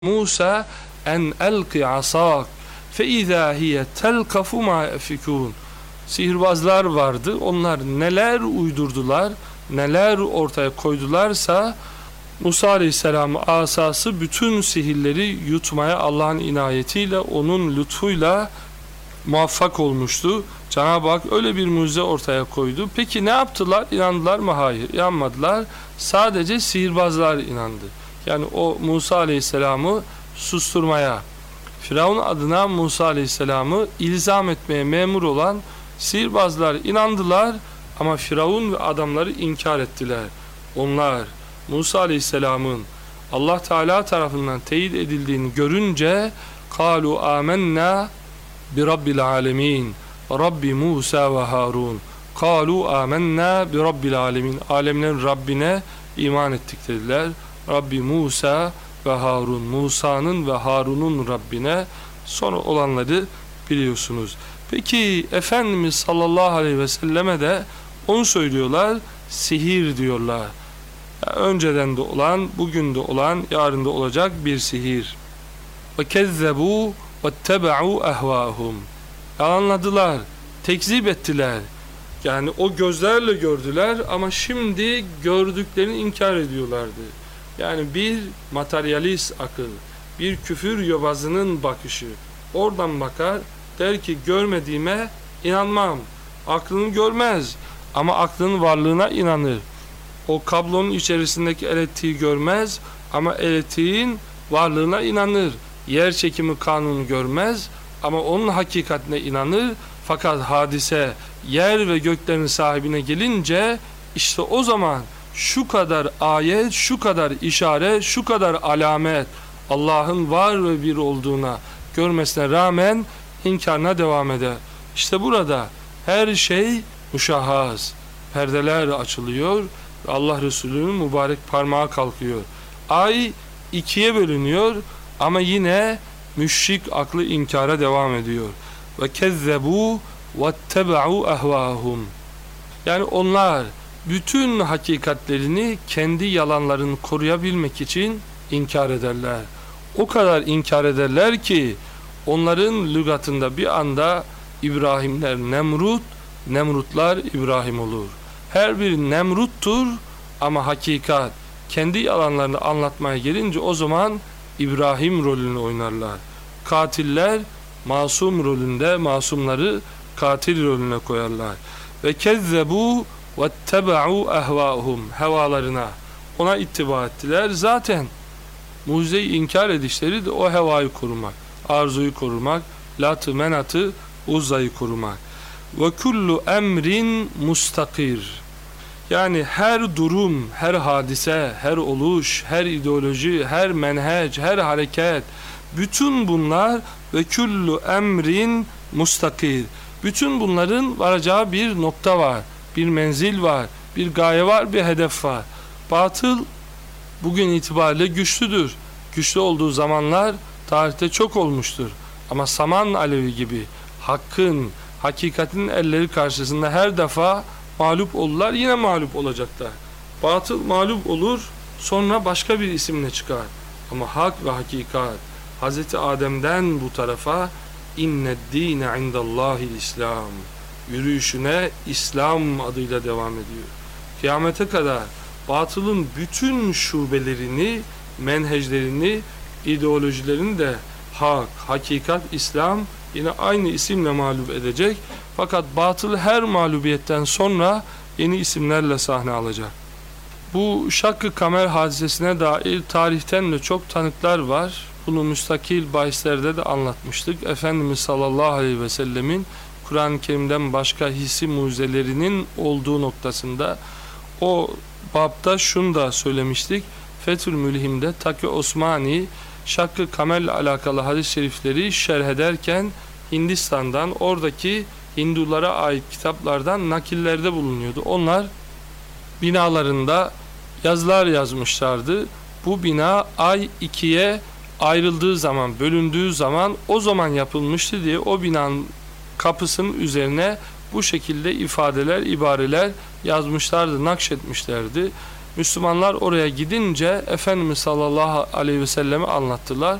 Musa en elqi asak fe izâ hiye telkafu ma efikûn. Sihirbazlar vardı. Onlar neler uydurdular, neler ortaya koydularsa Musa Aleyhisselam asası bütün sihirleri yutmaya Allah'ın inayetiyle, onun lütfuyla muvaffak olmuştu. Cenab-ı Hak öyle bir mucize ortaya koydu. Peki ne yaptılar? İnandılar mı? Hayır, inanmadılar. Sadece sihirbazlar inandı. Yani o Musa Aleyhisselam'ı susturmaya, Firavun adına Musa Aleyhisselam'ı ilzam etmeye memur olan sihirbazlar inandılar ama Firavun ve adamları inkar ettiler. Onlar Musa Aleyhisselam'ın Allah Teala tarafından teyit edildiğini görünce kalu amennâ bi rabbil alemin Rabbi Musa ve Harun. Kalu amennâ bi rabbil alemin. Alemlerin Rabbine iman ettik dediler. Rabbi Musa ve Harun. Musa'nın ve Harun'un Rabbine. Sonra olanları biliyorsunuz. Peki Efendimiz sallallahu aleyhi ve selleme de onu söylüyorlar, sihir diyorlar. Yani önceden de olan, bugün de olan, yarın da olacak bir sihir. Ve kezzebu vettebe'u ehvâhum. Yalanladılar, tekzip ettiler. Yani o gözlerle gördüler ama şimdi gördüklerini inkar ediyorlardı. Yani bir materyalist akıl, bir küfür yobazının bakışı. Oradan bakar, der ki görmediğime inanmam. Aklını görmez ama aklının varlığına inanır. O kablonun içerisindeki elektriği görmez ama elektriğin varlığına inanır. Yer çekimi kanunu görmez ama onun hakikatine inanır. Fakat hadise yer ve göklerin sahibine gelince işte o zaman şu kadar ayet, şu kadar işaret, şu kadar alamet Allah'ın var ve bir olduğuna görmesine rağmen inkarına devam eder. İşte burada her şey müşahhas. Perdeler açılıyor ve Allah Resulü'nün mübarek parmağı kalkıyor. Ay ikiye bölünüyor ama yine müşrik aklı inkara devam ediyor. Ve kezzebu vettebe'u ehvâhum. Yani onlar bütün hakikatlerini kendi yalanlarını koruyabilmek için inkar ederler. O kadar inkar ederler ki onların lügatında bir anda İbrahimler Nemrut, Nemrutlar İbrahim olur. Her biri Nemruttur ama hakikat kendi yalanlarını anlatmaya gelince o zaman İbrahim rolünü oynarlar. Katiller masum rolünde, masumları katil rolüne koyarlar. Ve kezzebu vettebe'u ehvâhum. Hevalarına, ona ittiba ettiler. Zaten mucizeyi inkar edişleri de o hevayı korumak, arzuyu korumak, Lat'ı, Menat'ı, Uzza'yı korumak. Ve kullu emrin mustakir. Yani her durum, her hadise, her oluş, her ideoloji, her menhec, her hareket, bütün bunlar ve kullu emrin mustakir. Bütün bunların varacağı bir nokta var, bir menzil var, bir gaye var, bir hedef var. Batıl bugün itibariyle güçlüdür. Güçlü olduğu zamanlar tarihte çok olmuştur. Ama saman alevi gibi hakkın, hakikatin elleri karşısında her defa mağlup oldular, yine mağlup olacaklar. Batıl mağlup olur, sonra başka bir isimle çıkar. Ama hak ve hakikat Hz. Adem'den bu tarafa inned-dîne indallâhil İslam yürüyüşüne İslam adıyla devam ediyor. Kıyamete kadar batılın bütün şubelerini, menheclerini, ideolojilerini de hak, hakikat, İslam yine aynı isimle mağlup edecek. Fakat batıl her mağlubiyetten sonra yeni isimlerle sahne alacak. Bu Şakkı Kamer hadisesine dair tarihten de çok tanıklar var. Bunu müstakil bahislerde de anlatmıştık. Efendimiz sallallahu aleyhi ve sellemin Kur'an-ı Kerim'den başka hissi mucizelerinin olduğu noktasında o babda şunu da söylemiştik. Fethül Mülhim'de Taki Osmani Şakkı Kamer'le alakalı hadis-i şerifleri şerh ederken Hindistan'dan, oradaki Hindulara ait kitaplardan nakillerde bulunuyordu. Onlar binalarında yazılar yazmışlardı. Bu bina ay ikiye ayrıldığı zaman, bölündüğü zaman o zaman yapılmıştı diye o binanın kapısının üzerine bu şekilde ifadeler, ibareler yazmışlardı, nakşetmişlerdi. Müslümanlar oraya gidince Efendimiz sallallahu aleyhi ve selleme anlattılar.